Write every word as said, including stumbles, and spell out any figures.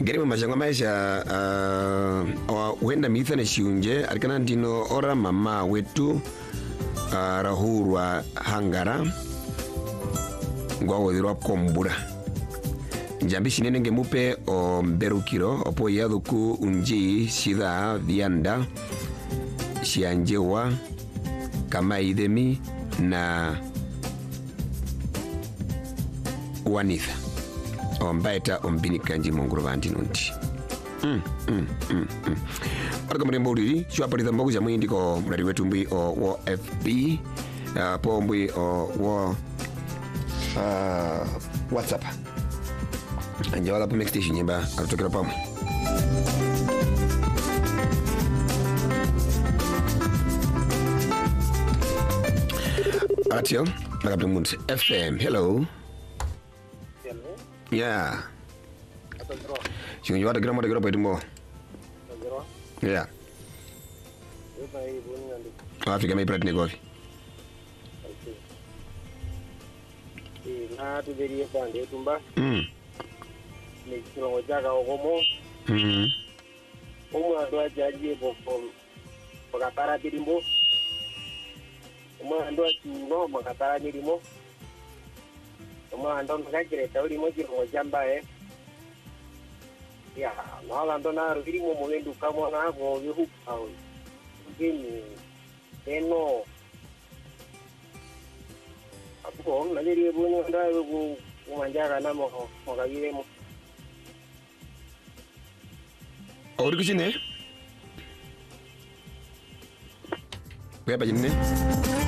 Gere mashangwa maisha uh, uenda mithane shiunje alikana ndino ora mama wetu uh, rahurwa hangara ngwa withirwa kombura njambi shinene ngemupe o mberukiro opo yathuku unji shitha vianda shianjewa kama idemi na wanitha ombaita ombini kanji monguru vanti nunti mm mm mm mm arika mrembo uri shwa pari thambogu jamu indiko mrari wetu mbui o wo F B uh, po mbui o wo uh, WhatsApp anja wala po mixstation nyemba arutokera pamu Atio magabdu mund F M. Hello. Yeah. Sing wada gram wada gram pa idimo. Yeah. Afrika mai prat negovi. Na tu deri pande tumba. Mm. Ni kilo jaga ogomo. Mm. Omo ando ajaje boko. Pakatara bidimbo. Omo ando chuno makatara bidimbo. Omo ando ngajire tawri mo jiro jamba eh. Ya, no ando na riri mo molendu kamo na go yuhu au. Gini eno apo na diri bunu anda go manjaga na mo mo kayire mo. Ori kuchine? Kuya pa jine?